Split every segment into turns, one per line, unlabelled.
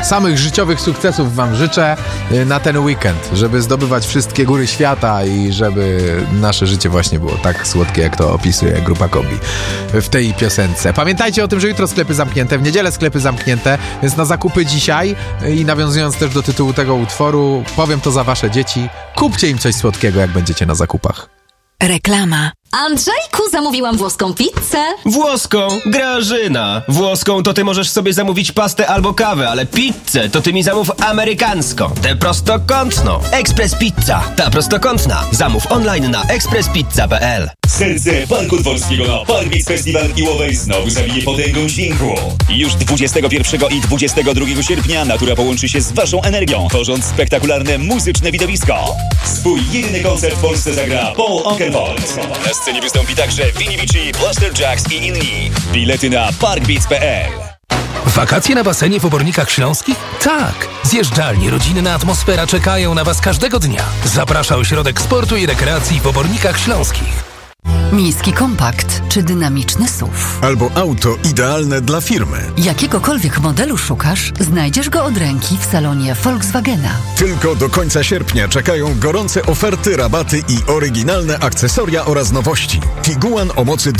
Samych życiowych sukcesów wam życzę na ten weekend, żeby zdobywać wszystkie góry świata i żeby nasze życie właśnie było tak słodkie, jak to opisuje grupa Kombi w tej piosence. Pamiętajcie o tym, że jutro sklepy zamknięte, w niedzielę sklepy zamknięte, więc na zakupy dzisiaj i nawiązując też do tytułu tego utworu, powiem to za wasze dzieci, kupcie im coś słodkiego, jak będziecie na zakupach.
Reklama.
Andrzejku, zamówiłam włoską pizzę.
Włoską? Grażyna. Włoską to ty możesz sobie zamówić pastę albo kawę, ale pizzę to ty mi zamów amerykańską. Tę prostokątną. Express Pizza. Ta prostokątna. Zamów online na expresspizza.pl.
Serce Parku Dworskiego na Park Beats Festival Iłowej znowu zabije potęgą dźwięku. Już 21 i 22 sierpnia natura połączy się z waszą energią, tworząc spektakularne muzyczne widowisko. Swój jedyny koncert w Polsce zagra Paul Oakenfold. Na scenie wystąpi także Vinny Vici, Blaster Jacks i inni. Bilety na parkbeats.pl.
Wakacje na basenie w Obornikach Śląskich? Tak! Zjeżdżalnie, rodzinna atmosfera czekają na was każdego dnia. Zaprasza Ośrodek Sportu i Rekreacji w Obornikach Śląskich.
Miejski kompakt czy dynamiczny SUV.
Albo auto idealne dla firmy.
Jakiegokolwiek modelu szukasz, znajdziesz go od ręki w salonie Volkswagena.
Tylko do końca sierpnia czekają gorące oferty, rabaty i oryginalne akcesoria oraz nowości. Tiguan o mocy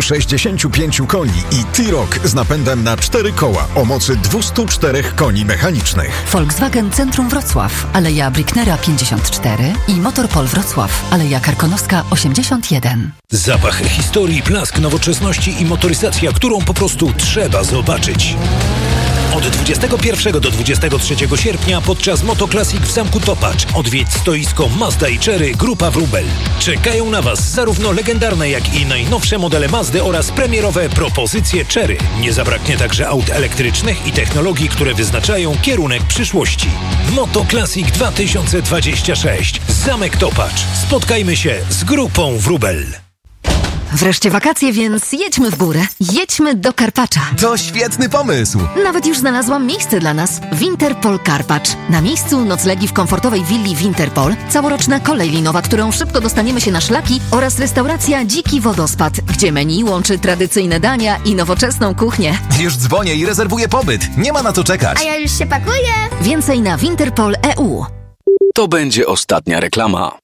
265 koni i T-Roc z napędem na 4 koła o mocy 204 koni mechanicznych.
Volkswagen Centrum Wrocław, Aleja Bricknera 54 i Motorpol Wrocław, Aleja Karkonoska 81.
Zapach historii, blask nowoczesności i motoryzacja, którą po prostu trzeba zobaczyć. Od 21 do 23 sierpnia podczas Moto Classic w Zamku Topacz odwiedź stoisko Mazda i Chery Grupa Wróbel. Czekają na was zarówno legendarne, jak i najnowsze modele Mazdy oraz premierowe propozycje Chery. Nie zabraknie także aut elektrycznych i technologii, które wyznaczają kierunek przyszłości. Moto Classic 2026. Zamek Topacz. Spotkajmy się z Grupą Wróbel.
Wreszcie wakacje, więc jedźmy w górę. Jedźmy do Karpacza.
To świetny pomysł!
Nawet już znalazłam miejsce dla nas. Winterpol Karpacz. Na miejscu noclegi w komfortowej willi Winterpol, całoroczna kolej linowa, którą szybko dostaniemy się na szlaki oraz restauracja Dziki Wodospad, gdzie menu łączy tradycyjne dania i nowoczesną kuchnię.
Już dzwonię i rezerwuję pobyt. Nie ma na co czekać.
A ja już się pakuję.
Więcej na Winterpol.eu.
To będzie ostatnia reklama.